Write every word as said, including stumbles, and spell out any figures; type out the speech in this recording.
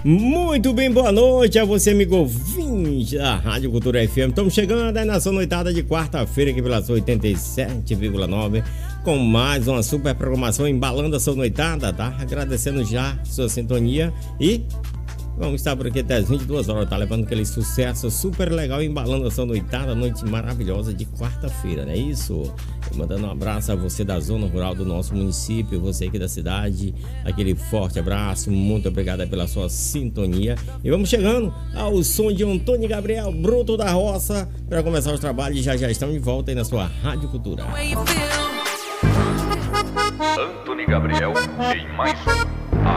Muito bem, boa noite a você, amigo ouvinte da Rádio Cultura F M. Estamos chegando aí na sua noitada de quarta-feira aqui pela sua oitenta e sete vírgula nove com mais uma super programação embalando a sua noitada, tá? Agradecendo já sua sintonia e vamos estar por aqui até as vinte e duas horas, tá? Levando aquele sucesso super legal, embalando a sua noitada, noite maravilhosa de quarta-feira, não é isso? E mandando um abraço a você da zona rural do nosso município, você aqui da cidade, aquele forte abraço, muito obrigado pela sua sintonia. E vamos chegando ao som de Antônio Gabriel, Bruto da Roça, para começar os trabalhos. Já já estamos de volta aí na sua Rádio Cultura. Antônio Gabriel em mais um